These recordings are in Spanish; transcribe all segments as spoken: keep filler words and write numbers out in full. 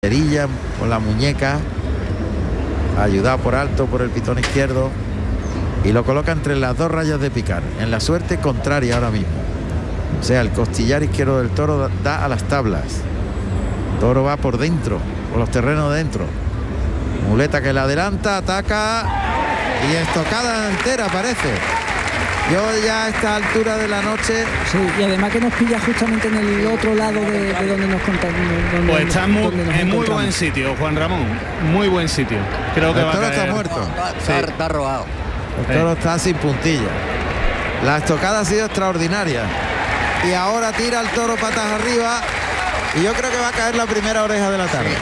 Perilla con la muñeca, ayudado por alto por el pitón izquierdo, y lo coloca entre las dos rayas de picar, en la suerte contraria ahora mismo. O sea, el costillar izquierdo del toro da, da a las tablas. El toro va por dentro, por los terrenos de dentro. Muleta que la adelanta, ataca y estocada entera parece. Yo ya a esta altura de la noche... Sí, y además que nos pilla justamente en el otro lado de, de donde nos contamos. Pues está muy, en muy buen sitio, Juan Ramón. Muy buen sitio. Creo que el va toro a caer. está muerto. Está, está, está robado. El toro está sin puntilla. La estocada ha sido extraordinaria. Y ahora tira el toro patas arriba. Y yo creo que va a caer la primera oreja de la tarde.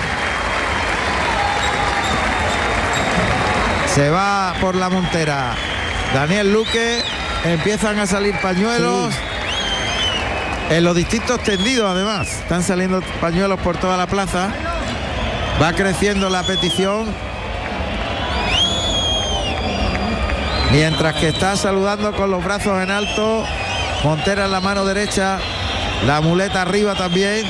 Se va por la montera Daniel Luque. Empiezan a salir pañuelos. Sí. En los distintos tendidos además. Están saliendo pañuelos por toda la plaza. Va creciendo la petición. Mientras que está saludando con los brazos en alto. Montera en la mano derecha. La muleta arriba también.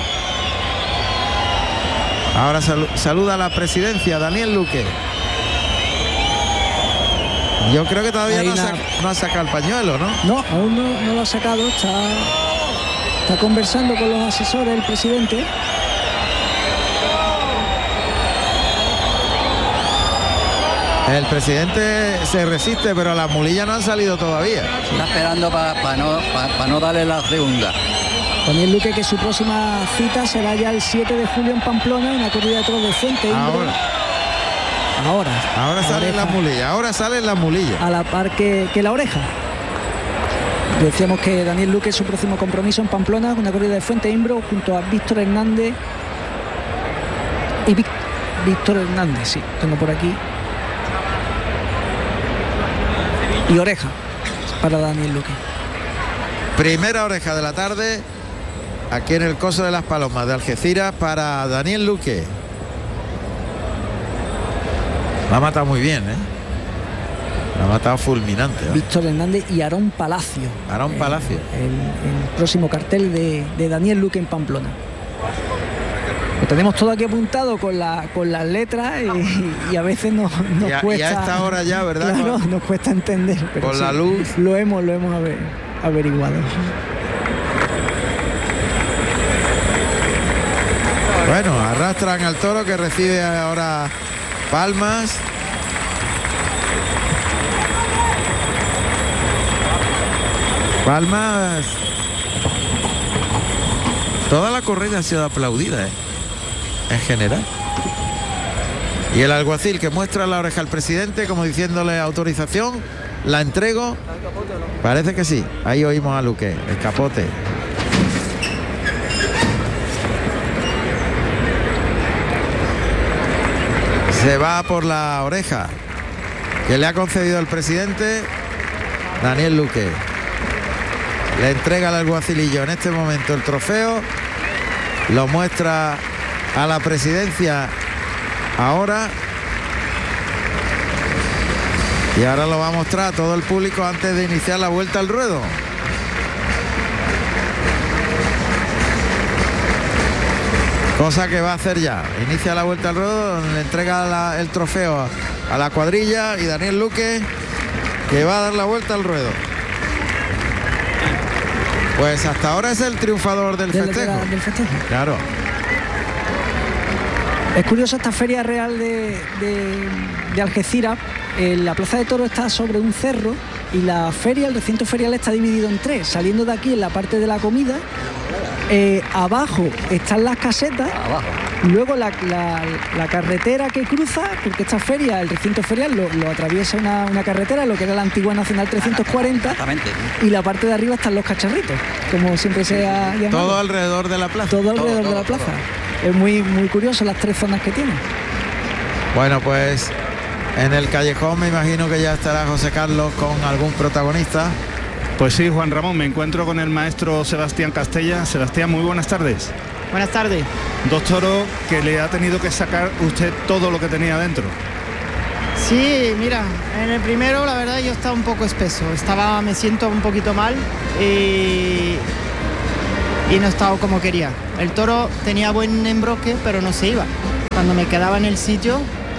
Ahora sal saluda a la presidencia Daniel Luque. Yo creo que todavía no, una... ha no ha sacado el pañuelo, ¿no? No, aún no, no lo ha sacado. Está, está conversando con los asesores el presidente. El presidente se resiste, pero las mulillas no han salido todavía. Está esperando para pa no, pa, pa no darle la segunda. Daniel Luque, que su próxima cita será ya el siete de julio en Pamplona, una corrida de toros de Fuente. Ahora. Ahora. Ahora salen las mulillas, ahora salen las mulillas. A la par que, que la oreja. Decíamos que Daniel Luque, su próximo compromiso en Pamplona, una corrida de Fuente Imbro junto a Víctor Hernández. Y Vic, Víctor Hernández, sí, tengo por aquí. Y oreja para Daniel Luque. Primera oreja de la tarde, aquí en el Coso de las Palomas de Algeciras para Daniel Luque. La ha matado muy bien, ¿eh? La ha matado fulminante, ¿eh? Víctor Hernández y Aarón Palacio. Aarón Palacio. El, el, el próximo cartel de, de Daniel Luque en Pamplona. Lo tenemos todo aquí apuntado con, la, con las letras y, y a veces nos, nos y a, cuesta... Y a esta hora ya, ¿verdad? Claro, con, nos cuesta entender. Pero con sí, la luz. Lo hemos, lo hemos aver, averiguado. Bueno, arrastran al toro que recibe ahora palmas. Palmas. Toda la corrida ha sido aplaudida, ¿eh? En general. Y el alguacil que muestra la oreja al presidente como diciéndole autorización, la entrego. Parece que sí. Ahí oímos a Luque, el capote. Se va por la oreja que le ha concedido el presidente Daniel Luque. Le entrega al alguacilillo en este momento el trofeo. Lo muestra a la presidencia ahora. Y ahora lo va a mostrar a todo el público antes de iniciar la vuelta al ruedo. Cosa que va a hacer ya. Inicia la vuelta al ruedo, donde le entrega la, el trofeo a, a la cuadrilla y Daniel Luque, que va a dar la vuelta al ruedo. Pues hasta ahora es el triunfador del, del festejo. De la, del festejo. Claro. Es curioso esta feria real de, de, de Algeciras. Eh, la plaza de toros está sobre un cerro y la feria, el recinto ferial está dividido en tres. Saliendo de aquí en la parte de la comida, eh, abajo están las casetas, abajo. Luego la, la, la carretera que cruza, porque esta feria, el recinto ferial lo, lo atraviesa una, una carretera, lo que era la antigua Nacional trescientos cuarenta. Exactamente. Y la parte de arriba están los cacharritos, como siempre se ha llamado. Todo alrededor de la plaza. Todo alrededor todo, de la todo, plaza. todo. Es muy, muy curioso las tres zonas que tiene. Bueno, pues en el callejón me imagino que ya estará José Carlos con algún protagonista. Pues sí, Juan Ramón, me encuentro con el maestro Sebastián Castella. Sebastián, muy buenas tardes. Buenas tardes. Dos toros que le ha tenido que sacar usted todo lo que tenía dentro. Sí, mira, en el primero la verdad yo estaba un poco espeso. Estaba, me siento un poquito mal y, y no estaba como quería. El toro tenía buen embroque, pero no se iba. cuando me quedaba en el sitio,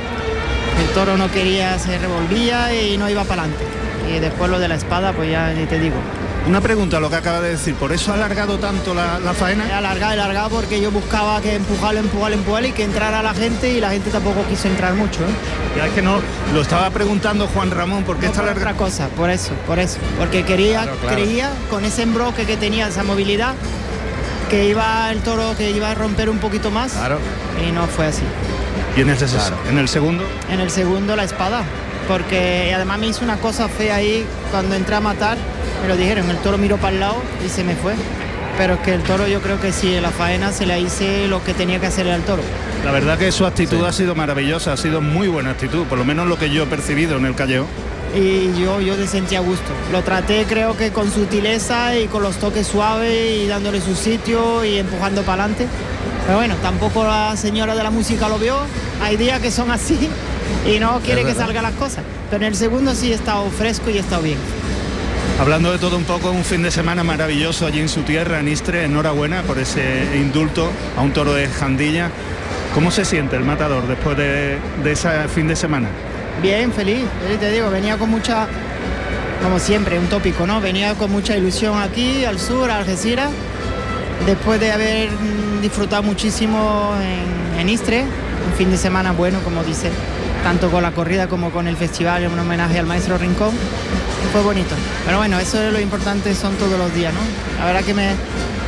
el toro no quería, se revolvía y no iba para adelante. Y después lo de la espada, pues ya ni te digo. Una pregunta, lo que acaba de decir, ¿por eso ha alargado tanto la, la faena? He alargado, he alargado porque yo buscaba que empujarlo, empujarlo, empujarlo y que entrara la gente, y la gente tampoco quiso entrar mucho, ¿eh? Ya es que no, lo estaba preguntando Juan Ramón, ¿por qué No, está por alargado? otra cosa, por eso, por eso. Porque quería, Claro, claro. creía con ese embroque que tenía, esa movilidad, que iba el toro, que iba a romper un poquito más. Claro. Y no fue así. Y en, ese, Claro. en el segundo, En el segundo la espada, porque además me hizo una cosa fea ahí cuando entré a matar, me lo dijeron, el toro miró para el lado y se me fue. Pero es que el toro, yo creo que sí, en la faena se le hice lo que tenía que hacerle al toro. la verdad que su actitud Sí. ha sido maravillosa, ha sido muy buena actitud, por lo menos lo que yo he percibido en el callejón. Y yo, yo me sentí a gusto. Lo traté, creo que con sutileza y con los toques suaves y dándole su sitio y empujando para adelante. Pero bueno, tampoco la señora de la música lo vio. Hay días que son así y no quiere Es que verdad. salgan las cosas. Pero en el segundo sí he estado fresco y he estado bien. Hablando de todo un poco, un fin de semana maravilloso allí en su tierra, en Istres. Enhorabuena por ese indulto a un toro de Jandilla. ¿Cómo se siente el matador después de, de ese fin de semana? Bien, feliz, feliz, te digo, venía con mucha, como siempre, un tópico, ¿no? Venía con mucha ilusión aquí, al sur, a Algeciras, después de haber mm, disfrutado muchísimo en, en Istres, un fin de semana bueno, como dice, tanto con la corrida como con el festival, un homenaje al maestro Rincón, fue bonito. Pero bueno, eso es lo importante, son todos los días, ¿no? La verdad que me,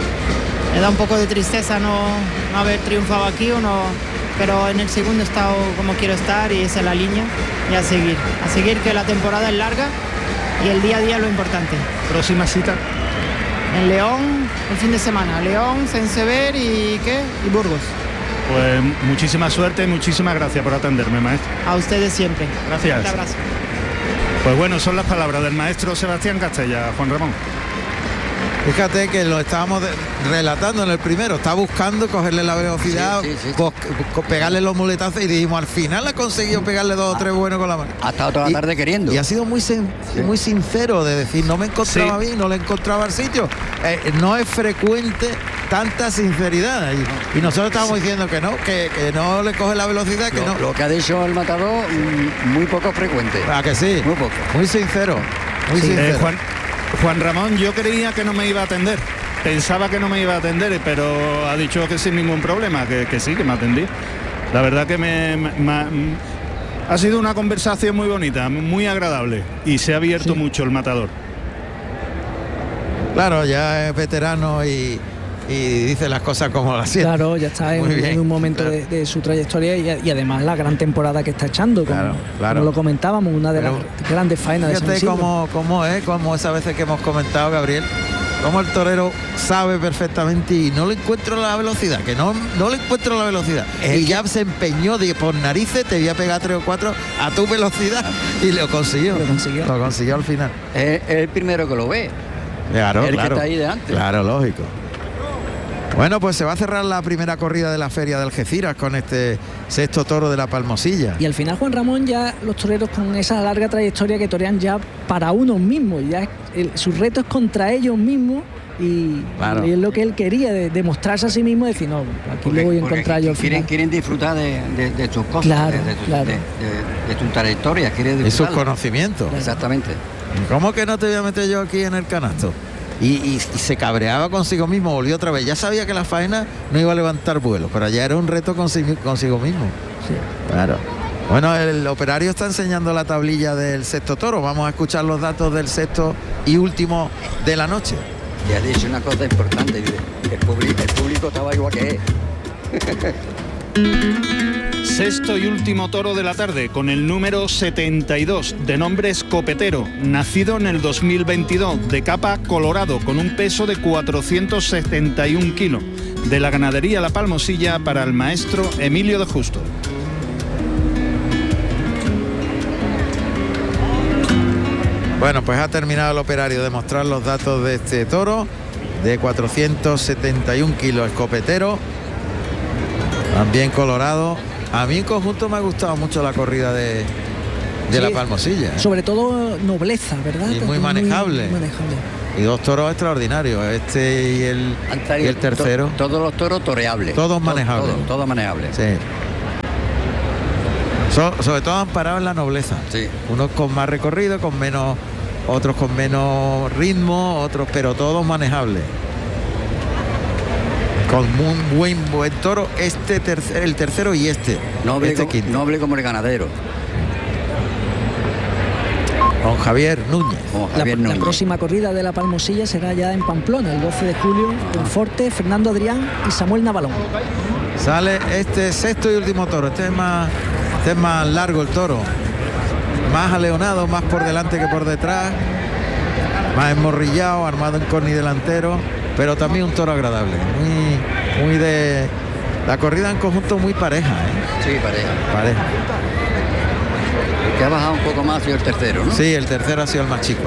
me da un poco de tristeza no, no haber triunfado aquí o no, pero en el segundo he estado como quiero estar y esa es la línea, y a seguir, a seguir, que la temporada es larga y el día a día es lo importante. Próxima cita. En León, el fin de semana, León, Saint-Sever y ¿qué? Y Burgos. Pues muchísima suerte y muchísimas gracias por atenderme, maestro. A ustedes siempre. Gracias. Un abrazo. Pues bueno, son las palabras del maestro Sebastián Castella, Juan Ramón. Fíjate que lo estábamos de- relatando en el primero, está buscando cogerle la velocidad, Sí, sí, sí, sí. bos- co- pegarle los muletazos, y dijimos, al final ha conseguido pegarle dos o tres buenos con la mano. Ha estado toda la Y- tarde queriendo. Y ha sido muy sin- muy sincero de decir, no me encontraba Sí. bien, no le encontraba el sitio. Eh, no es frecuente tanta sinceridad. Y, y nosotros estamos diciendo que no, que, que no le coge la velocidad, que Lo, no. lo que ha dicho el matador, mm, muy poco frecuente. ¿A que sí? Muy poco. Muy sincero. Muy Eh, sincero. Juan, Juan Ramón, yo creía que no me iba a atender. Pensaba que no me iba a atender, pero ha dicho que sin ningún problema, que, que sí, que me atendí. La verdad que me, me- me- ha sido una conversación muy bonita, muy agradable, y se ha abierto mucho el matador. Claro, ya es veterano y, y dice las cosas como las siente. Claro, ya está en, Muy bien, en un momento claro. de, de su trayectoria y, y además la gran temporada que está echando, como, Claro, claro. como lo comentábamos, una de Pero las grandes faenas de San Fíjate Isidro. cómo, cómo es, como esas veces que hemos comentado, Gabriel, como el torero sabe perfectamente y no le encuentro la velocidad, que no, no le encuentro la velocidad. Y ya se empeñó de por narices, te voy a pegar tres o cuatro a tu velocidad y lo consiguió. Lo consiguió. Lo consiguió al final. Es, es el primero que lo ve. Claro, El que claro. está ahí delante. Claro, lógico. Bueno, pues se va a cerrar la primera corrida de la Feria de Algeciras con este sexto toro de la Palmosilla. Y al final Juan Ramón, ya los toreros con esa larga trayectoria que torean ya para unos mismos, ya es- el- su reto es contra ellos mismos y, Claro. y es lo que él quería, de demostrarse a sí mismo, decir, no, aquí Porque- lo voy a porque encontrar yo al quieren, final. quieren disfrutar de, de, de tus cosas, Claro, de, de tu, claro. de- de- de tu trayectoria. Quieren Y sus disfrutarlo. conocimientos. Exactamente. ¿Cómo que no te voy a meter yo aquí en el canasto? Y, y- y se cabreaba consigo mismo, volvió otra vez. Ya sabía que la faena no iba a levantar vuelo, pero ya era un reto consigo, consigo mismo. Sí. Claro. Bueno, el operario está enseñando la tablilla del sexto toro. Vamos a escuchar los datos del sexto y último de la noche. Y has dicho una cosa importante, dice, el público, el público estaba igual que él. Sexto y último toro de la tarde, con el número setenta y dos, de nombre Escopetero, nacido en el dos mil veintidós, de capa colorado, con un peso de cuatrocientos setenta y un kilos, de la ganadería La Palmosilla, para el maestro Emilio de Justo. Bueno, pues ha terminado el operario de mostrar los datos de este toro, de cuatrocientos setenta y un kilos, escopetero, también colorado. A mí en conjunto me ha gustado mucho la corrida de, de Sí, la Palmosilla, ¿eh? Sobre todo nobleza, ¿verdad? Y muy manejable. muy manejable. Y dos toros extraordinarios, este y el, Han y salido el tercero. to- todos los toros toreables. Todos To- manejables. Todos, todos manejables. Sí. So, sobre todo han parado en la nobleza. Sí. Unos con más recorrido, con menos, otros con menos ritmo, otros, pero todos manejables. Con un buen buen toro, este tercer, el tercero y este. Noble, este como, noble como el ganadero. Con Javier Núñez. Como La, Javier la Núñez. próxima corrida de la Palmosilla será ya en Pamplona, el doce de julio, con Forte, Fernando Adrián y Samuel Navalón. Sale este sexto y último toro. Este es más, este es más largo el toro. Más aleonado, más por delante que por detrás. Más esmorrillado, armado en corni delantero. Pero también un toro agradable. Muy, muy de... La corrida en conjunto muy pareja, ¿eh? Sí, pareja. Pareja. El que ha bajado un poco más ha sido el tercero, ¿no? Sí, el tercero ha sido el más chico.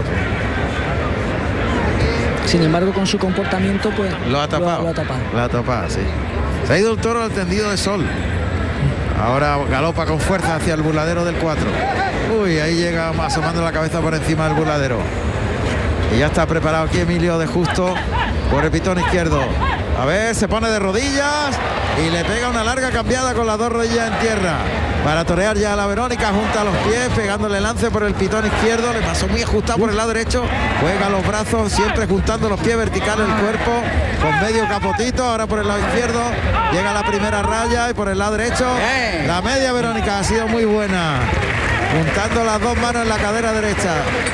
Sin embargo, con su comportamiento, pues Lo ha tapado. Lo, lo ha tapado. Lo ha tapado, sí. Se ha ido el toro al tendido de sol. Ahora galopa con fuerza hacia el burladero del cuatro. Uy, ahí llega asomando la cabeza por encima del burladero. Y ya está preparado aquí Emilio de Justo por el pitón izquierdo. A ver, se pone de rodillas y le pega una larga cambiada con las dos rodillas en tierra. Para torear ya a la Verónica, junta los pies, pegándole lance por el pitón izquierdo. Le pasó muy ajustado por el lado derecho. Juega los brazos, siempre juntando los pies verticales del cuerpo. Con medio capotito, ahora por el lado izquierdo. Llega a la primera raya y por el lado derecho. La media Verónica ha sido muy buena. Juntando las dos manos en la cadera derecha.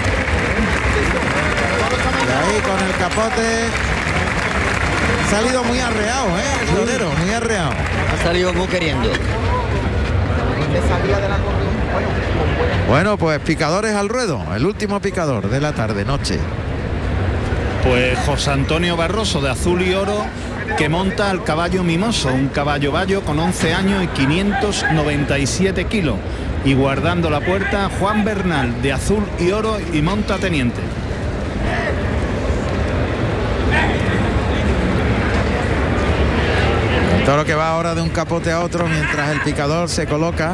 Y ahí con el capote. Ha salido muy arreado, ¿eh? El torero, muy arreado. Ha salido muy queriendo. Bueno, pues picadores al ruedo. El último picador de la tarde, noche. Pues José Antonio Barroso de Azul y Oro, que monta al caballo Mimoso, un caballo bayo con once años y quinientos noventa y siete kilos. Y guardando la puerta, Juan Bernal de Azul y Oro y monta teniente. El toro que va ahora de un capote a otro mientras el picador se coloca.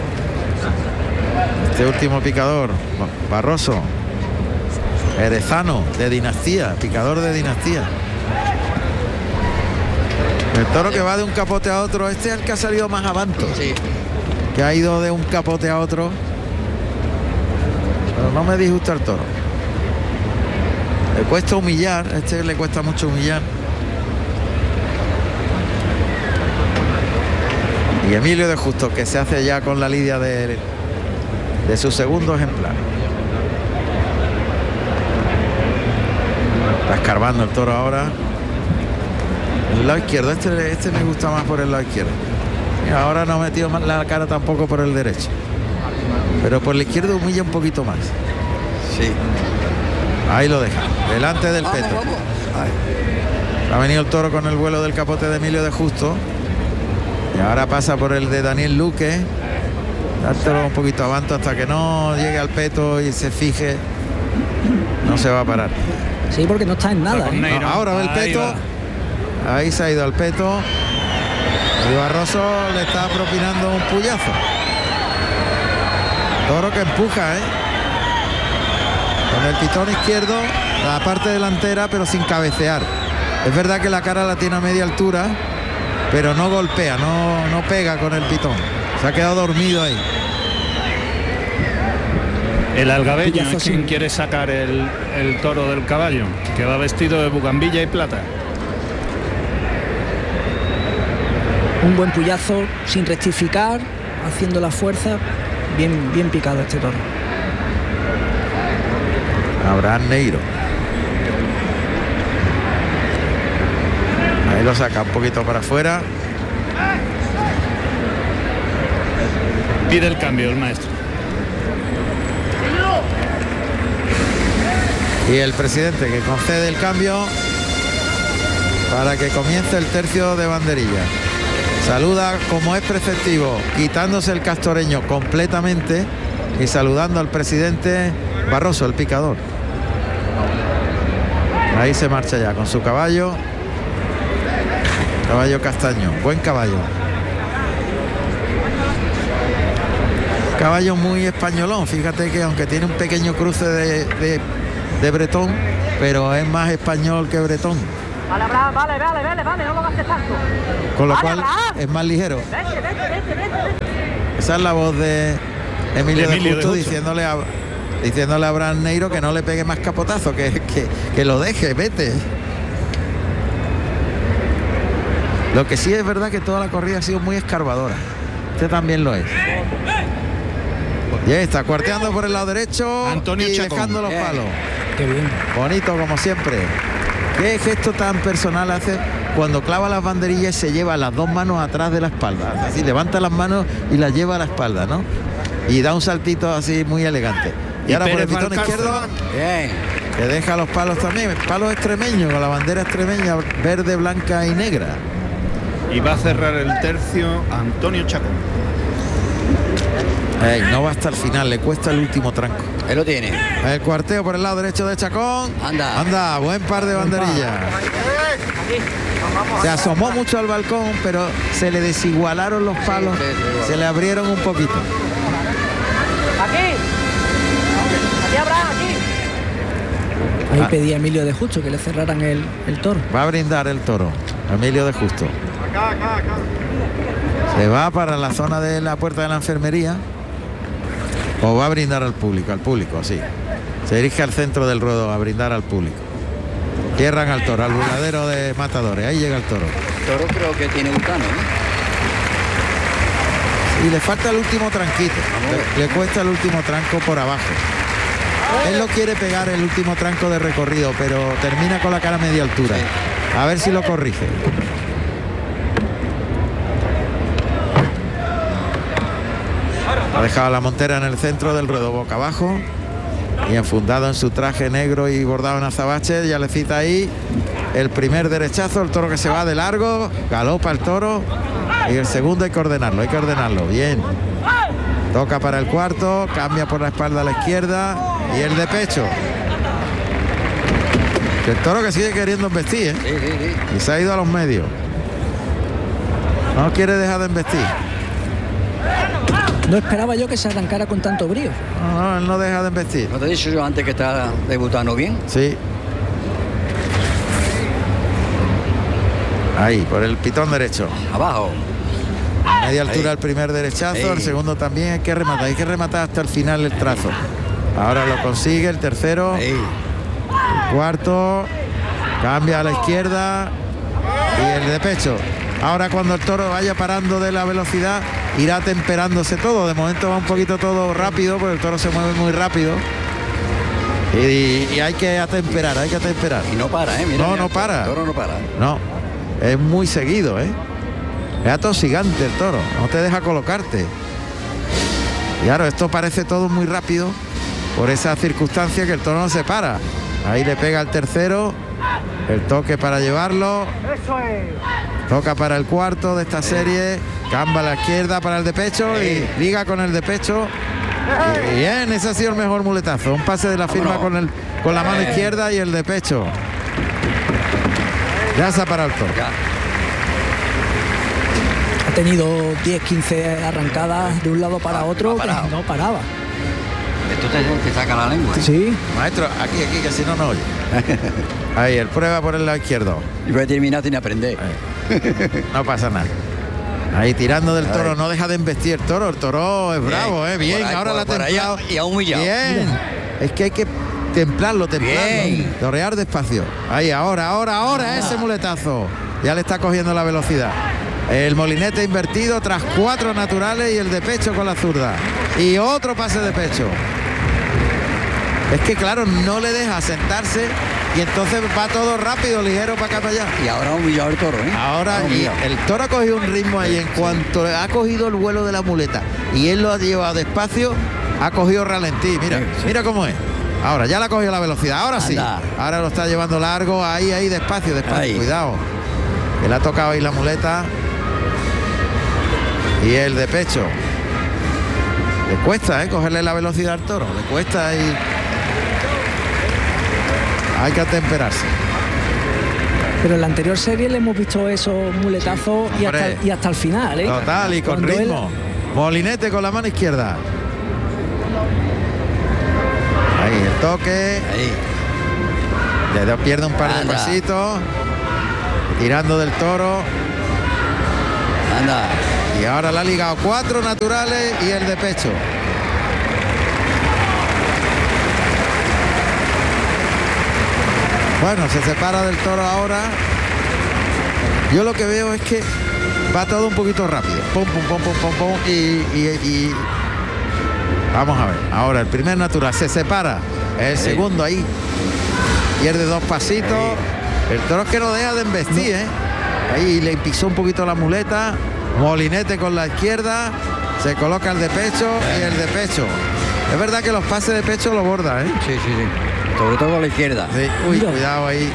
Este último picador, Barroso, Jerezano, de Dinastía, picador de Dinastía. El toro que va de un capote a otro, este es el que ha salido más avanto. Sí. Que ha ido de un capote a otro. Pero no me disgusta el toro. Le cuesta humillar, a este le cuesta mucho humillar. Y Emilio de Justo, que se hace ya con la lidia de, de su segundo ejemplar. Está escarbando el toro ahora. El lado izquierdo, este, este me gusta más por el lado izquierdo. Y ahora no ha metido más la cara tampoco por el derecho. Pero por la izquierda humilla un poquito más. Sí. Ahí lo deja, delante del peto. Vamos, vamos. Ha venido el toro con el vuelo del capote de Emilio de Justo. Y ahora pasa por el de Daniel Luque. Dártelo un poquito avanto hasta que no llegue al peto y se fije. No se va a parar. Sí, porque no está en nada. Está con ¿eh? Neiro. No, ahora ve el Ahí peto. va. Ahí se ha ido al peto. Y Barroso le está propinando un puyazo. Toro que empuja, ¿eh? Con el pitón izquierdo, la parte delantera, pero sin cabecear. Es verdad que la cara la tiene a media altura, pero no golpea, no, no pega con el pitón. Se ha quedado dormido ahí. El algabeño Pillazo es quien sin- quiere sacar el, el toro del caballo, que va vestido de bugambilla y plata. Un buen puyazo sin rectificar, haciendo la fuerza. Bien, bien picado este toro. Abraham Neiro. Ahí lo saca un poquito para afuera. Pide el cambio el maestro. Y el presidente que concede el cambio para que comience el tercio de banderilla. Saluda como es preceptivo, quitándose el castoreño completamente y saludando al presidente Barroso, el picador. Ahí se marcha ya con su caballo. Caballo castaño, buen caballo. Caballo muy españolón, fíjate que aunque tiene un pequeño cruce de, de, de bretón, pero es más español que bretón. Vale, Abraham, vale, vale, vale, vale, no lo gastes tanto. Con lo Vale, cual Abraham. es más ligero. Vete, vete, vete, vete, vete. Esa es la voz de Emilio, Emilio de Justo, de Justo. diciéndole a diciéndole a Abraham Neiro que no le pegue más capotazo, que, que, que lo deje, vete. Lo que sí es verdad que toda la corrida ha sido muy escarbadora. Este también lo es. Y está cuarteando por el lado derecho Antonio y Chacón. dejando los Bien. palos. Qué bien. Bonito como siempre. Qué gesto tan personal hace cuando clava las banderillas y se lleva las dos manos atrás de la espalda. Así levanta las manos y las lleva a la espalda, ¿no? Y da un saltito así muy elegante. Y, Y ahora por el Pérez pitón Valcárcel. izquierdo, Bien. que deja los palos también. Palos extremeños con la bandera extremeña verde, blanca y negra. Y va a cerrar el tercio Antonio Chacón. Ey, no va hasta el final, le cuesta el último tranco. Él lo tiene. El cuarteo por el lado derecho de Chacón. Anda. Anda, buen par de banderillas. Se asomó mucho al balcón, pero se le desigualaron los palos. sí, sí, igual. Se le abrieron un poquito. Aquí. Aquí habrá, aquí. Ahí Ah. pedía Emilio de Justo que le cerraran el, el toro. Va a brindar el toro, Emilio de Justo. Se va para la zona de la puerta de la enfermería. O va a brindar al público, al público, sí. Se dirige al centro del ruedo a brindar al público. Cierran al toro, al burladero de matadores. Ahí llega el toro. Toro creo que tiene un cano, ¿no? Y le falta el último tranquito. Le, le cuesta el último tranco por abajo. Él lo quiere pegar el último tranco de recorrido, pero termina con la cara a media altura. A ver si lo corrige. Ha dejado la montera en el centro del ruedo boca abajo y enfundado en su traje negro y bordado en azabache. Ya le cita ahí el primer derechazo, el toro que se va de largo, galopa el toro y el segundo hay que ordenarlo, hay que ordenarlo, bien. Toca para el cuarto, cambia por la espalda a la izquierda y el de pecho. El toro que sigue queriendo embestir, ¿eh? Sí, sí, sí. Y se ha ido a los medios. No quiere dejar de embestir. No esperaba yo que se arrancara con tanto brío. No, no, él no deja de embestir. ¿No te he dicho yo antes que está debutando bien? Sí. Ahí, por el pitón derecho. Abajo. Media altura Ahí. el primer derechazo, Ahí. el segundo también hay que rematar, hay que rematar hasta el final el trazo. Ahora lo consigue, el tercero, Ahí. el cuarto, cambia a la izquierda y el de pecho. Ahora cuando el toro vaya parando de la velocidad, irá temperándose todo. De momento va un poquito todo rápido, porque el toro se mueve muy rápido. Y, y hay que atemperar, hay que atemperar. Y no para, ¿eh? Mira, No, mira, no para. El toro no para. No, es muy seguido, ¿eh? Es atosigante el toro, no te deja colocarte. Y claro, esto parece todo muy rápido por esa circunstancia que el toro no se para. Ahí le pega el tercero, el toque para llevarlo. Eso es. Toca para el cuarto de esta serie, camba a la izquierda para el de pecho y liga con el de pecho. Y bien, ese ha sido el mejor muletazo. Un pase de la firma con, el, con la mano izquierda y el de pecho. Ya se ha parado el toro. Ya. Ha tenido diez, quince arrancadas de un lado para otro no ha que parado. no paraba. Esto te, te saca la lengua, ¿eh? Sí, Maestro, aquí, aquí, que si no, no oye. Ahí, el prueba por el lado izquierdo. Y voy a terminar sin aprender. No pasa nada. Ahí tirando del toro, Ay. no deja de embestir el toro. El toro es bravo, ¿eh? Bien, Por ahí, ahora por- la ha por ahí templado. y ha humillado. Bien. Es que hay que templarlo, templarlo. Bien. Torear despacio. Ahí, ahora, ahora, ahora, ese muletazo. Ya le está cogiendo la velocidad. El molinete invertido tras cuatro naturales y el de pecho con la zurda. Y otro pase de pecho. Es que claro, no le deja sentarse y entonces va todo rápido, ligero para acá para allá. Y ahora ha humillado el toro, ¿eh? Ahora Ha y humillado. el toro ha cogido un ritmo ahí en cuanto ha cogido el vuelo de la muleta y él lo ha llevado despacio, ha cogido ralentí. Mira, Sí, sí. mira cómo es. Ahora ya le ha cogido la velocidad, ahora sí. Anda. Ahora lo está llevando largo, ahí, ahí, despacio, despacio, Ahí. cuidado. Que le ha tocado ahí la muleta. Y el de pecho. Le cuesta, ¿eh? Cogerle la velocidad al toro. Le cuesta y hay que atemperarse. pero en la anterior serie le hemos visto esos muletazos y hasta, Hombre. y hasta el final, ¿eh? Total, y con Cuando él- ritmo. Molinete con la mano izquierda. Ahí el toque. Ahí. Le da- pierde un par de Anda. pasitos. Tirando del toro. Anda. Y ahora le ha ligado cuatro naturales y el de pecho. Bueno, se separa del toro ahora. Yo lo que veo es que va todo un poquito rápido. Pum, pum, pum, pum, pum, pum. Y, y, y... Vamos a ver. Ahora el primer natural se separa. El Sí. segundo ahí. Pierde dos pasitos. El toro es que no deja de embestir, ¿eh? Ahí le pisó un poquito la muleta. Molinete con la izquierda. Se coloca el de pecho y el de pecho. Es verdad que los pases de pecho lo borda, ¿eh? Sí, sí, sí. Sobre todo con la izquierda. Sí. Uy, Mira. cuidado ahí.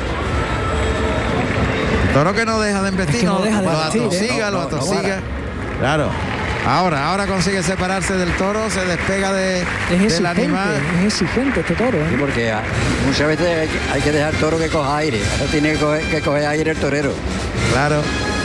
Toro que no deja de embestir, Es que no deja de lo embestir, ¿eh? atosiga, lo No, no, no atosiga. para. Claro. Ahora, ahora consigue separarse del toro, se despega de, Es del exigente, animal. es exigente este toro, Sí, ¿eh? porque ah, muchas veces hay que, hay que dejar el toro que coja aire. Ahora tiene que coger, que coger aire el torero. Claro.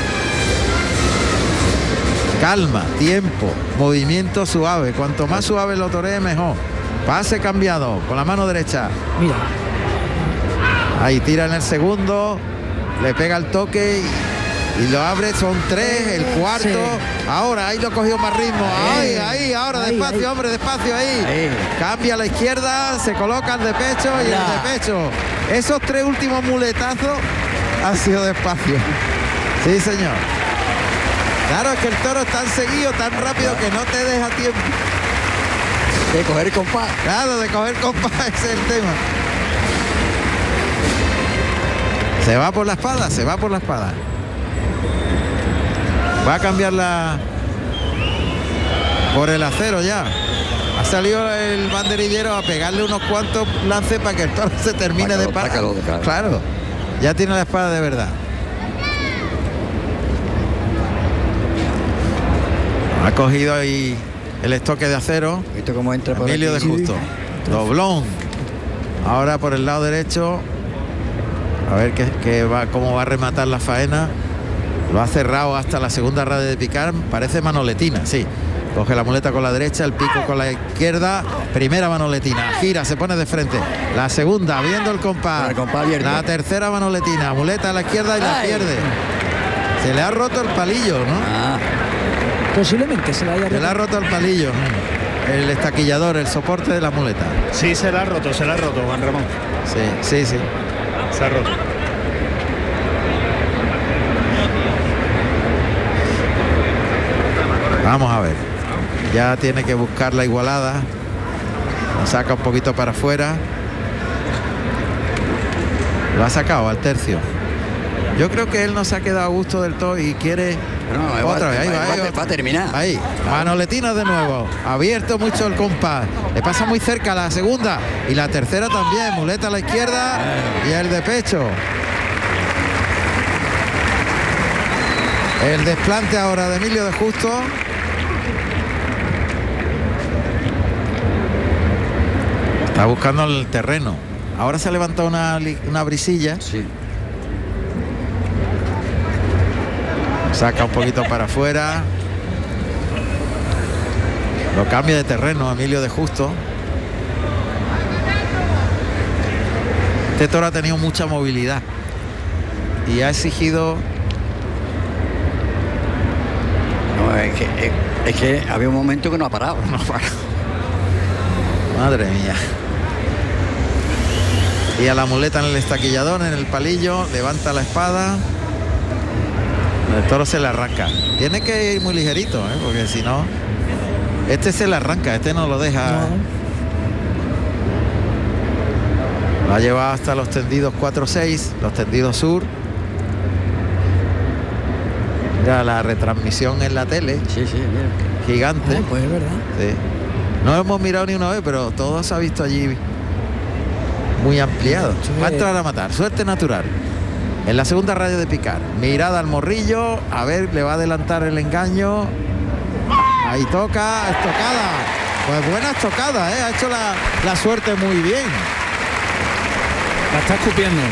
Calma, tiempo, movimiento suave. Cuanto más suave lo toree, mejor. Pase cambiado con la mano derecha. Mira, Ahí tira en el segundo, le pega el toque y, y lo abre. Son tres, el cuarto. Sí. Ahora, ahí lo cogió más ritmo. Ahí, ahí, ahora Ahí, despacio, ahí. hombre, despacio ahí. Ahí. Cambia a la izquierda, se coloca el de pecho y el Ya. de pecho. Esos tres últimos muletazos han sido despacio. Sí, señor. Claro, es que el toro es tan seguido, tan rápido que no te deja tiempo. De coger el compás. Claro, de coger compás, ese es el tema. Se va por la espada, se va por la espada. Va a cambiar la... por el acero ya. Ha salido el banderillero a pegarle unos cuantos lances para que el toro se termine Para que de lo- parar. para que lo- claro. Claro, ya tiene la espada de verdad. Ha cogido ahí el estoque de acero. ¿Viste cómo entra por Emilio de aquí? Justo. Doblón. Ahora por el lado derecho. A ver qué, qué va, cómo va a rematar la faena. Lo ha cerrado hasta la segunda raya de picar. Parece manoletina, sí. Coge la muleta con la derecha, el pico con la izquierda. Primera manoletina. Gira, se pone de frente. La segunda, viendo el compás. Con el compás abierto. La tercera manoletina. Muleta a la izquierda y la Ay. pierde. Se le ha roto el palillo, ¿no? Ah, posiblemente se la haya Se le ha roto el palillo. El estaquillador, el soporte de la muleta. Sí, se la ha roto, se la ha roto, Juan Ramón. Sí, sí, sí. Se ha roto. Vamos a ver. Ya tiene que buscar la igualada. La saca un poquito para afuera. Lo ha sacado al tercio. Yo creo que él no se ha quedado a gusto del todo y quiere no, otra va, vez. Ahí va, va, va, ahí va. va a terminar. Ahí, manoletina de nuevo. Abierto mucho el compás. Le pasa muy cerca la segunda y la tercera también. Muleta a la izquierda y el de pecho. El desplante ahora de Emilio de Justo. Está buscando el terreno. Ahora se ha levantado una, li- una brisilla. Sí. Saca un poquito para afuera. Lo cambia de terreno Emilio de Justo. Este toro ha tenido mucha movilidad y ha exigido. No, es que, es, es que había un momento que no ha parado. No, para. Madre mía. Y a la muleta en el estaquillador, en el palillo, levanta la espada. El toro se le arranca. Tiene que ir muy ligerito, ¿eh? Porque si no, este se le arranca, este no lo deja. No. Lo ha llevado hasta los tendidos cuatro seis, los tendidos sur. Ya la retransmisión en la tele, Sí, sí, mira. gigante. Ah, pues es verdad. Sí. No hemos mirado ni una vez, pero todo se ha visto allí muy ampliado. Va a entrar a matar, suerte natural. En la segunda raya de picar. Mirada al morrillo, a ver, le va a adelantar el engaño. Ahí toca, estocada. Pues buena estocada, ¿eh? Ha hecho la, la suerte muy bien. La está escupiendo.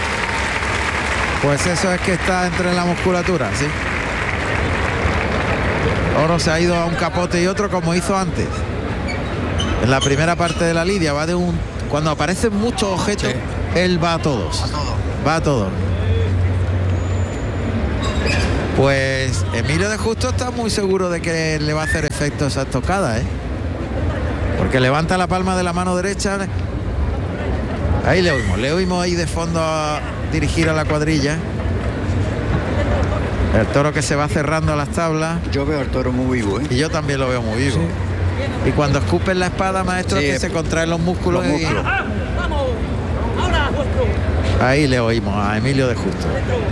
Pues eso es que está entre la musculatura, ¿sí? Oro se ha ido a un capote y otro como hizo antes. En la primera parte de la lidia va de un... Cuando aparecen muchos objetos, Sí. él va a todos. Va a todos. Pues Emilio de Justo está muy seguro de que le va a hacer efecto esa estocada, ¿eh? Porque levanta la palma de la mano derecha. Ahí le oímos, le oímos ahí de fondo a dirigir a la cuadrilla. El toro que se va cerrando a las tablas. Yo veo al toro muy vivo, ¿eh? Y yo también lo veo muy vivo. Sí. Y cuando escupen la espada, maestro, sí, que se contraen los músculos. Los músculos. Y... ahí le oímos a Emilio de Justo.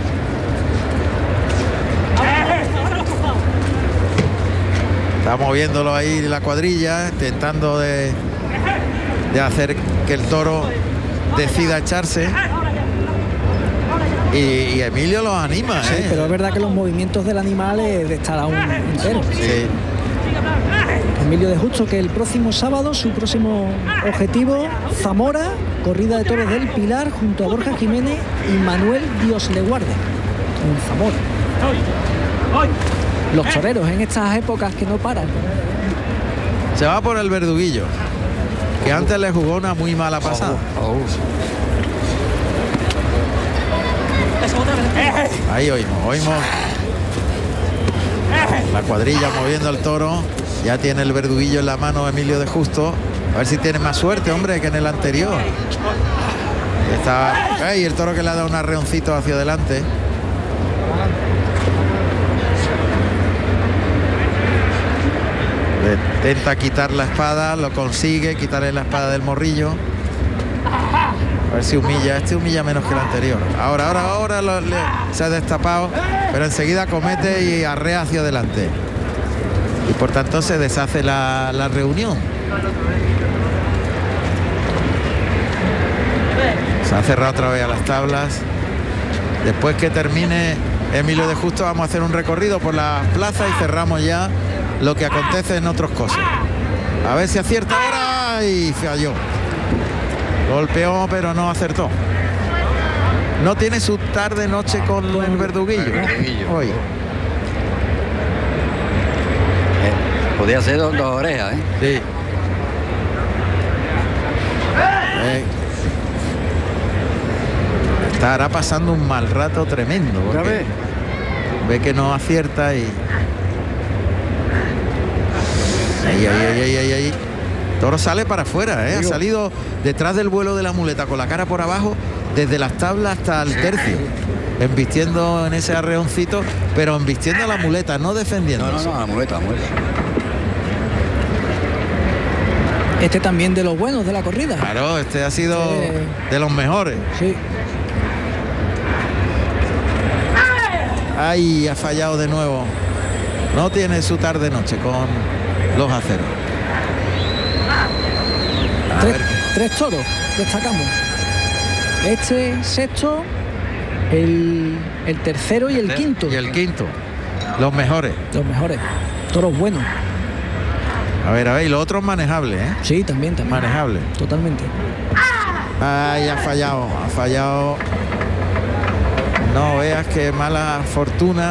Está moviéndolo ahí la cuadrilla, intentando de, de hacer que el toro decida echarse. Y, y Emilio los anima, sí, ¿eh? Pero es verdad que los movimientos del animal es de estar aún entero. Sí. Emilio de Justo, que el próximo sábado, su próximo objetivo, Zamora, corrida de toros del Pilar, junto a Borja Jiménez y Manuel Dios le guarde, en Zamora. Los toreros en estas épocas que no paran. Se va por el Verduguillo, que antes le jugó una muy mala pasada. Oh, oh. Ahí oímos, oímos la cuadrilla moviendo el toro. Ya tiene el Verduguillo en la mano Emilio de Justo. A ver si tiene más suerte, hombre, que en el anterior. Está ahí el toro que le ha dado un arreoncito hacia adelante. Le intenta quitar la espada, lo consigue, quitarle la espada del morrillo. A ver si humilla, este humilla menos que el anterior. Ahora, ahora, ahora lo, le, se ha destapado, pero enseguida comete y arrea hacia adelante. Y por tanto se deshace la, la reunión. Se ha cerrado otra vez a las tablas. Después que termine Emilio de Justo, vamos a hacer un recorrido por la plaza y cerramos ya lo que acontece en otros cosas. A ver si acierta ahora y falló. Golpeó, pero no acertó. No tiene su tarde noche con el Verduguillo, el Verduguillo. Hoy. Eh, podía ser dos, dos orejas, ¿eh? Sí. Eh, estará pasando un mal rato tremendo. Porque ve que no acierta y... Ahí, ahí, ahí, ahí, ahí, ahí. Toro sale para afuera, ¿eh? Ha salido detrás del vuelo de la muleta con la cara por abajo, desde las tablas hasta el tercio, embistiendo en ese arreoncito, pero embistiendo a la muleta, no defendiendo. No, no, no, la muleta, la muleta. Este también de los buenos de la corrida. Claro, este ha sido este... de los mejores. Sí. Ahí ha fallado de nuevo. No tiene su tarde noche con los aceros. Tres, tres toros destacamos. Este sexto, el, el tercero y el quinto. Y el quinto. Los mejores. Los mejores. Toros buenos. A ver, a ver, y los otros manejables, ¿eh? Sí, también, también. Manejable. Totalmente. Ay, ha fallado, ha fallado. No veas qué mala fortuna.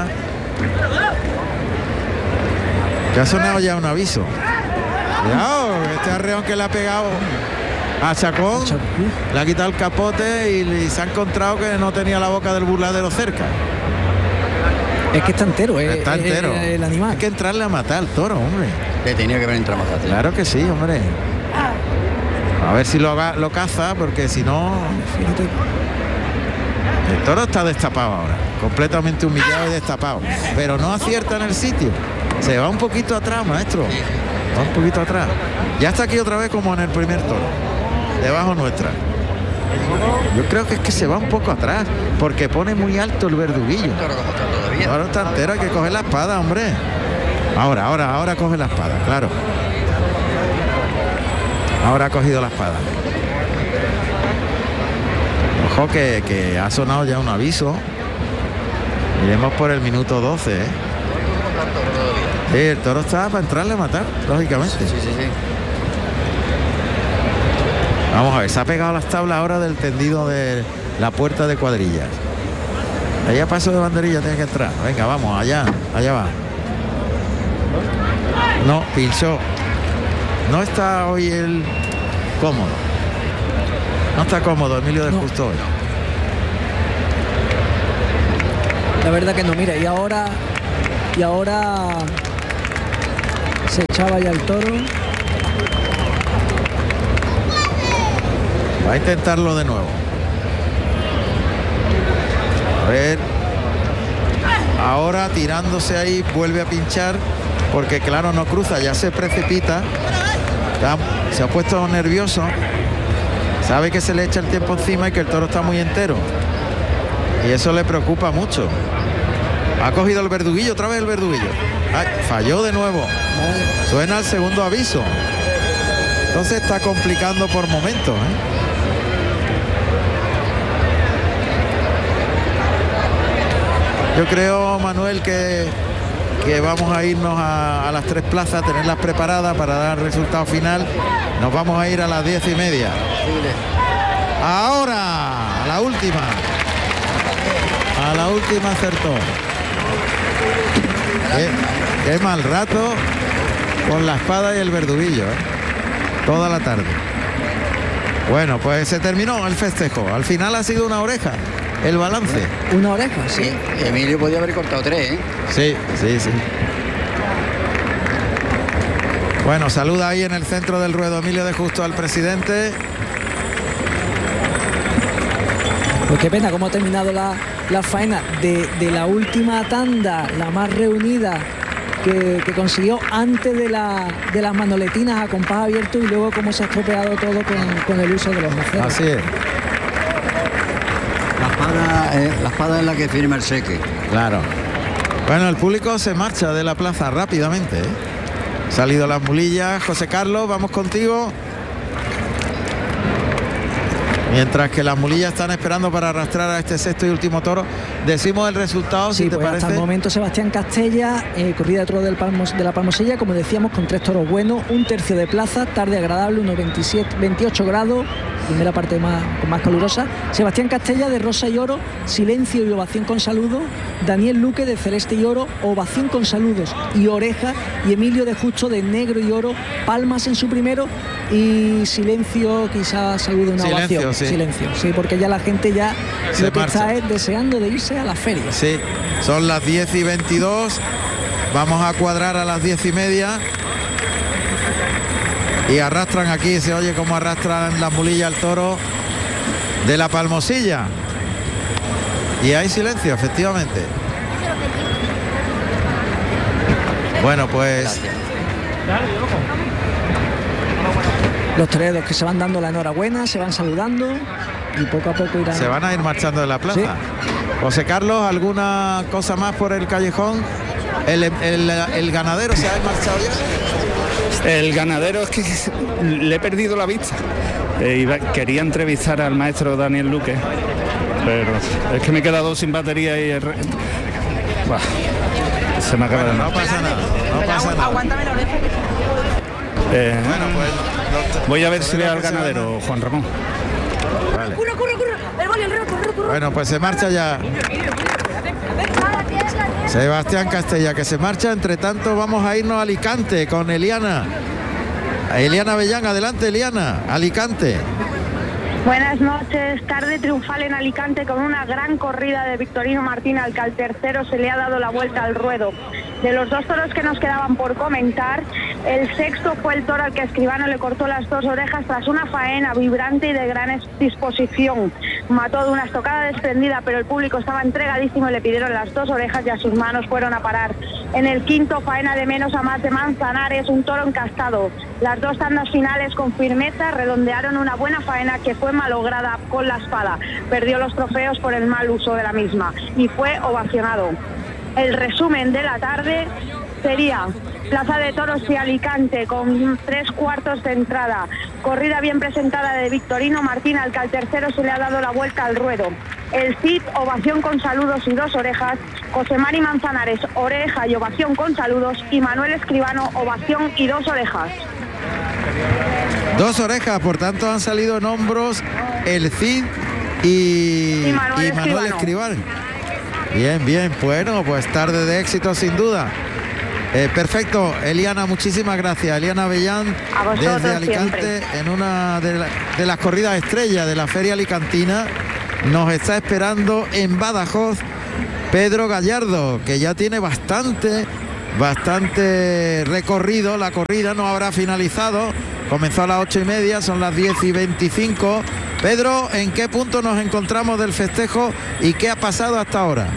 Que ha sonado ya un aviso. Cuidado, este arreón que le ha pegado a Chacón, le ha quitado el capote y, y se ha encontrado que no tenía la boca del burladero cerca. Es que está entero, eh, está entero. El, el animal. Hay que entrarle a matar al toro, hombre. Le tenía que haber entrado a matar. Claro que sí, hombre. A ver si lo, haga, lo caza, porque si no... El toro está destapado ahora, completamente humillado y destapado, pero no acierta en el sitio. Se va un poquito atrás, maestro. Va un poquito atrás. Ya está aquí otra vez como en el primer toro, debajo nuestra. Yo creo que es que se va un poco atrás, porque pone muy alto el Verduguillo. Ahora está entero, hay que coger la espada, hombre. Ahora, ahora, ahora coge la espada, claro. Ahora ha cogido la espada. Ojo que, que ha sonado ya un aviso. Iremos por el minuto doce, ¿eh? Sí, el toro está para entrarle a matar, lógicamente. Sí, sí, sí, sí. Vamos a ver, se ha pegado a las tablas ahora del tendido de la puerta de cuadrillas. Allá paso de banderilla tiene que entrar. Venga, vamos, allá, allá va. No, pinchó. No está hoy el cómodo. No está cómodo Emilio de No. Justo hoy. La verdad que no, mira, y ahora y ahora se echaba ya el toro. Va a intentarlo de nuevo. A ver. Ahora tirándose ahí, vuelve a pinchar, porque claro, no cruza, ya se precipita. Está, se ha puesto nervioso. Sabe que se le echa el tiempo encima y que el toro está muy entero. Y eso le preocupa mucho. Ha cogido el verduguillo, otra vez el verduguillo. Ay, falló de nuevo. Suena el segundo aviso. Entonces está complicando por momentos, ¿eh? Yo creo, Manuel, que, que vamos a irnos a, a las tres plazas, tenerlas preparadas para dar el resultado final. Nos vamos a ir a las diez y media. Ahora, a la última. A la última acertó. Qué, qué mal rato con la espada y el verduguillo, ¿eh? Toda la tarde. Bueno, pues se terminó el festejo. Al final ha sido una oreja el balance. Una oreja, sí. Sí, Emilio podía haber cortado tres, ¿eh? Sí, sí, sí. Bueno, saluda ahí en el centro del ruedo Emilio de Justo al presidente. Pues qué pena cómo ha terminado la, la faena de, de la última tanda, la más reunida que, que consiguió antes de, la, de las manoletinas a compás abierto, y luego cómo se ha estropeado todo con, con el uso de los maceros. Así es. La espada, eh, la espada es la que firma el seque. Claro. Bueno, el público se marcha de la plaza rápidamente, ¿eh? Salido las mulillas. José Carlos, vamos contigo. Mientras que las mulillas están esperando para arrastrar a este sexto y último toro, decimos el resultado, sí, si te pues parece. Hasta el momento Sebastián Castella, eh, corrida de toro del Palmos, de la Palmosilla, como decíamos, con tres toros buenos, un tercio de plaza, tarde agradable, unos veintisiete, veintiocho grados, primera parte más, más calurosa. Sebastián Castella de rosa y oro, silencio y ovación con saludo. Daniel Luque de celeste y oro, ovación con saludos y oreja. Y Emilio de Justo de negro y oro, palmas en su primero y silencio, quizás saludo, una Silencio, ovación. sí. Silencio, sí, porque ya la gente ya Se lo que marcha. está es deseando de irse a la feria. Sí, son las diez y veintidós. Vamos a cuadrar a las diez y media. Y arrastran aquí, se oye cómo arrastran las mulillas al toro de la Palmosilla. Y hay silencio, efectivamente. Bueno, pues Los toreros que se van dando la enhorabuena, se van saludando y poco a poco irán. se van a ir marchando de la plaza. Sí. José Carlos, ¿alguna cosa más por el callejón? El, el, el ganadero se ha marchado ya. El ganadero es que le he perdido la vista. Eh, iba- quería entrevistar al maestro Daniel Luque, pero es que me he quedado sin batería y... el re- Buah, se me acaba de... No pasa nada, no pasa nada. Aguántame la oreja. Eh, Bueno, pues los- voy a ver si veo al que se van a- ganadero, Juan Ramón. Vale. Corre, corre, corre. El boli, el reo, corre, corre. Bueno, pues se marcha ya Sebastián Castella, que se marcha. Entre tanto vamos a irnos a Alicante con Eliana. Eliana Bellán, adelante Eliana, Alicante. Buenas noches, tarde triunfal en Alicante con una gran corrida de Victorino Martín, al que al tercero se le ha dado la vuelta al ruedo. De los dos toros que nos quedaban por comentar, el sexto fue el toro al que Escribano le cortó las dos orejas tras una faena vibrante y de gran disposición. Mató de una estocada desprendida, pero el público estaba entregadísimo y le pidieron las dos orejas y a sus manos fueron a parar. En el quinto, faena de menos a más de Manzanares, un toro encastado. Las dos tandas finales con firmeza redondearon una buena faena que fue malograda con la espada. Perdió los trofeos por el mal uso de la misma y fue ovacionado. El resumen de la tarde sería: Plaza de Toros y Alicante con tres cuartos de entrada, corrida bien presentada de Victorino Martín, al que al tercero se le ha dado la vuelta al ruedo. El Cid, ovación con saludos y dos orejas. José Mari Manzanares, oreja y ovación con saludos. Y Manuel Escribano, ovación y dos orejas. Dos orejas, por tanto han salido en hombros el Cid y, Y Manuel y Manuel Escribano. Escribano. Bien, bien, bueno, pues tarde de éxito sin duda. Eh, perfecto, Eliana, muchísimas gracias. Eliana Bellán, A vosotros desde Alicante, siempre. en una de, la- de las corridas estrellas de la Feria Alicantina. Nos está esperando en Badajoz Pedro Gallardo, que ya tiene bastante, bastante recorrido. La corrida no habrá finalizado. Comenzó a las ocho y media, son las diez y veinticinco. Pedro, ¿en qué punto nos encontramos del festejo y qué ha pasado hasta ahora?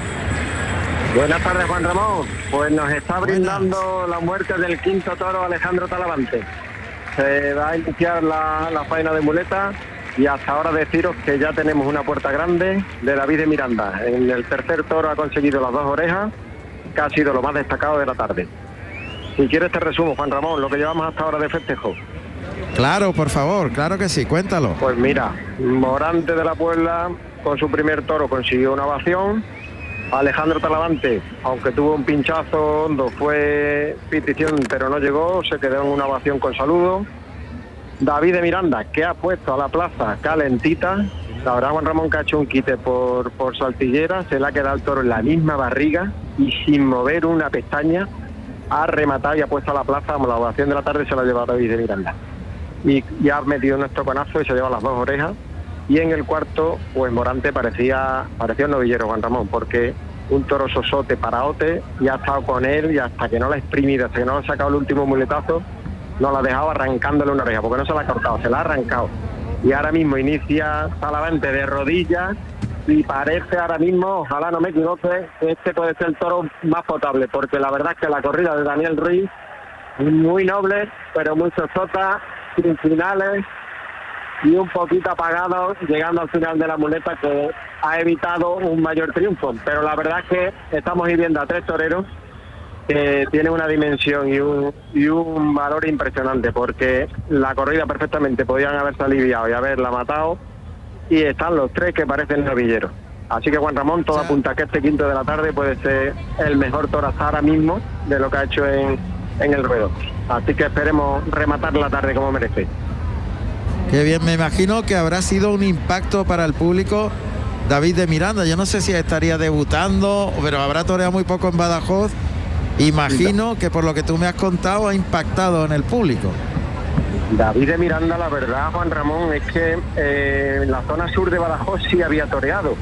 Buenas tardes, Juan Ramón. Pues nos está brindando la muerte del quinto toro Alejandro Talavante. Se va a iniciar la, la faena de muletas y hasta ahora deciros que ya tenemos una puerta grande de David de Miranda. En el tercer toro ha conseguido las dos orejas, que ha sido lo más destacado de la tarde. Si quieres te resumo, Juan Ramón, lo que llevamos hasta ahora de festejo. Claro, por favor, claro que sí, cuéntalo. Pues mira, Morante de la Puebla con su primer toro consiguió una ovación. Alejandro Talavante, aunque tuvo un pinchazo hondo, fue petición pero no llegó, se quedó en una ovación con saludo. David de Miranda, que ha puesto a la plaza calentita. La verdad, Juan Ramón, que ha hecho un quite por, por Saltillera, se le ha quedado el toro en la misma barriga y sin mover una pestaña ha rematado y ha puesto a la plaza, como la ovación de la tarde se la ha llevado David de Miranda. Y ya ha metido un estroconazo y se lleva las dos orejas. Y en el cuarto, pues Morante parecía parecía un novillero, Juan Ramón, porque un toro sosote paraote, y ha estado con él y hasta que no la ha exprimido, hasta que no le ha sacado el último muletazo, no la ha dejado arrancándole una oreja, porque no se la ha cortado, se la ha arrancado. Y ahora mismo inicia Talavante de rodillas y parece ahora mismo, ojalá no me equivoque, que este puede ser el toro más potable, porque la verdad es que la corrida de Daniel Ruiz, muy noble, pero muy sosota, sin finales y un poquito apagado, llegando al final de la muleta, que ha evitado un mayor triunfo. Pero la verdad es que estamos viviendo a tres toreros que tienen una dimensión y un, y un valor impresionante, porque la corrida perfectamente podían haberse aliviado y haberla matado, y están los tres que parecen novilleros. Así que, Juan Ramón, todo apunta a que este quinto de la tarde puede ser el mejor toro hasta ahora mismo de lo que ha hecho en, en el ruedo. Así que esperemos rematar la tarde como merece. Qué bien, me imagino que habrá sido un impacto para el público David de Miranda. Yo no sé si estaría debutando, pero habrá toreado muy poco en Badajoz. Imagino que por lo que tú me has contado ha impactado en el público. David de Miranda, la verdad, Juan Ramón, es que eh, en la zona sur de Badajoz sí había toreado.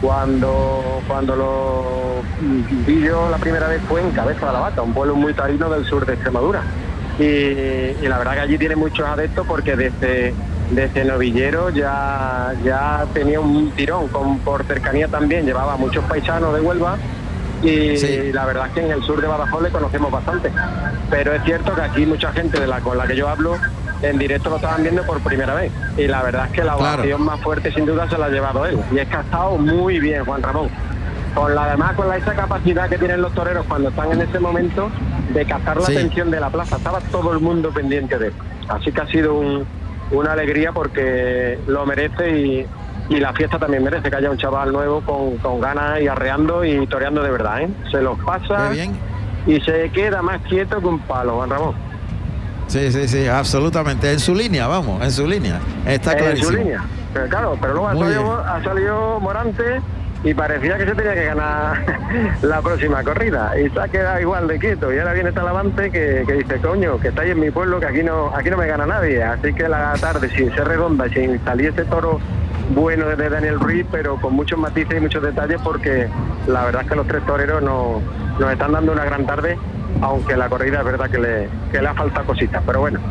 Cuando cuando lo vi yo la primera vez fue en Cabeza de la Vaca, un pueblo muy taurino del sur de Extremadura. Y, y la verdad que allí tiene muchos adeptos, porque desde, desde novillero ya, ya tenía un tirón, con, por cercanía también llevaba muchos paisanos de Huelva. Y sí, la verdad es que en el sur de Badajoz le conocemos bastante, pero es cierto que aquí mucha gente de la con la que yo hablo en directo lo estaban viendo por primera vez, y la verdad es que la ovación claro. más fuerte sin duda se la ha llevado él, y es que ha estado muy bien, Juan Ramón, con la además con la, esa capacidad que tienen los toreros cuando están en ese momento de captar la sí. atención de la plaza. Estaba todo el mundo pendiente de él, así que ha sido un, una alegría, porque lo merece, y Y la fiesta también merece que haya un chaval nuevo con, con ganas y arreando y toreando de verdad, ¿eh? Se los pasa y se queda más quieto que un palo, Juan Ramón. Sí, sí, sí, absolutamente. En su línea, vamos, en su línea. Está clarísimo. En su línea. Pero claro, pero luego ha salido, ha salido Morante y parecía que se tenía que ganar la próxima corrida. Y se ha quedado igual de quieto. Y ahora viene Talavante que, que dice, coño, que estáis en mi pueblo, que aquí no, aquí no me gana nadie. Así que la tarde, sin ser redonda y sin salir ese toro bueno de Daniel Ruiz, pero con muchos matices y muchos detalles, porque la verdad es que los tres toreros no, nos están dando una gran tarde, aunque la corrida es verdad que le, que le ha faltado cositas, pero bueno.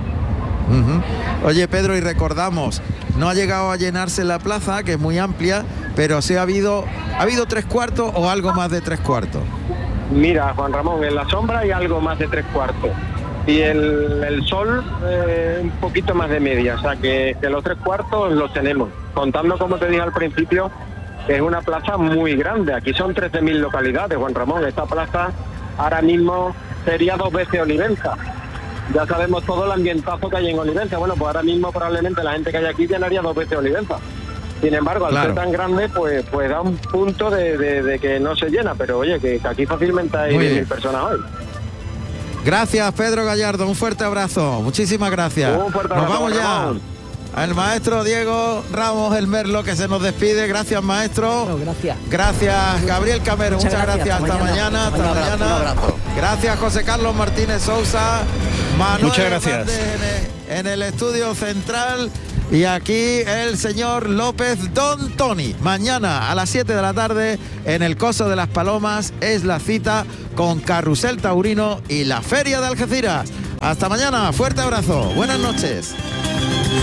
Uh-huh. Oye, Pedro, y recordamos, no ha llegado a llenarse la plaza, que es muy amplia, pero sí ha habido, ¿ha habido tres cuartos o algo más de tres cuartos? Mira, Juan Ramón, en la sombra hay algo más de tres cuartos. Y el, el sol eh, un poquito más de media, o sea que, que los tres cuartos los tenemos. Contando, como te dije al principio, es una plaza muy grande. Aquí son trece mil localidades, Juan Ramón. Esta plaza ahora mismo sería dos veces Olivenza. Ya sabemos todo el ambientazo que hay en Olivenza. Bueno, pues ahora mismo probablemente la gente que hay aquí llenaría dos veces Olivenza. Sin embargo, al claro. ser tan grande, pues, pues da un punto de, de, de que no se llena. Pero oye, que, que aquí fácilmente hay diez mil personas hoy. Gracias, Pedro Gallardo, un fuerte abrazo, muchísimas gracias. Un fuerte abrazo, nos vamos ya al maestro Diego Ramos, el Merlo, que se nos despide. Gracias, maestro. No, gracias. Gracias, Gabriel Camero, muchas, muchas gracias. gracias. Hasta, hasta mañana, hasta mañana. Hasta mañana. Un abrazo. Gracias, José Carlos Martínez Sousa. Manuel muchas gracias. En el, en el estudio central. Y aquí el señor López Don Tony. Mañana a las siete de la tarde en el Coso de las Palomas es la cita con Carrusel Taurino y la Feria de Algeciras. Hasta mañana, fuerte abrazo, buenas noches.